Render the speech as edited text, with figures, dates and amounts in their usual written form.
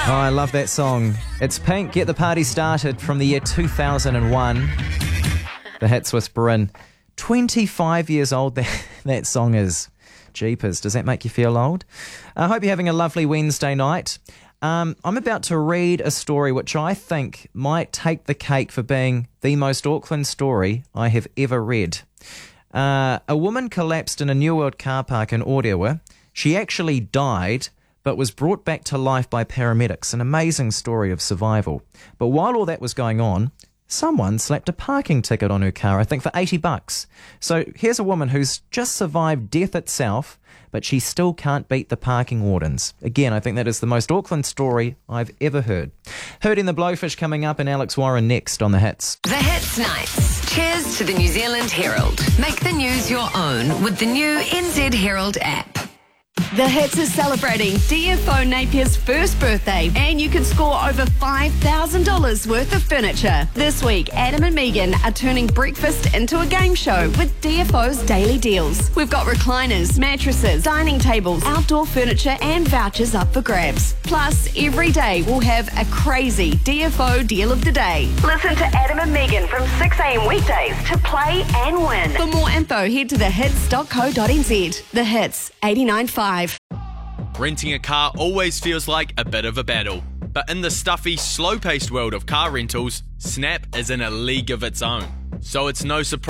Oh, I love that song. It's Pink, Get the Party Started from the year 2001. The Hits Whisperer. 25 years old that song is. Jeepers, does that make you feel old? I hope you're having a lovely Wednesday night. I'm about to read a story which I think might take the cake for being the most Auckland story I have ever read. A woman collapsed in a New World car park in Orewa. She actually died, but was brought back to life by paramedics. An amazing story of survival. But while all that was going on, someone slapped a parking ticket on her car, I think for $80. So here's a woman who's just survived death itself, but she still can't beat the parking wardens. Again, I think that is the most Auckland story I've ever heard. Herding the Blowfish coming up, and Alex Warren next on The Hits. The Hits Nights. Cheers to the New Zealand Herald. Make the news your own with the new NZ Herald app. The Hits is celebrating DFO Napier's first birthday, and you can score over $5,000 worth of furniture. This week, Adam and Megan are turning breakfast into a game show with DFO's daily deals. We've got recliners, mattresses, dining tables, outdoor furniture, and vouchers up for grabs. Plus, every day we'll have a crazy DFO deal of the day. Listen to Adam and Megan from 6 a.m. weekdays to play and win. For more info, head to thehits.co.nz. The Hits 89.5. Renting a car always feels like a bit of a battle. But in the stuffy, slow-paced world of car rentals, Snap is in a league of its own. So it's no surprise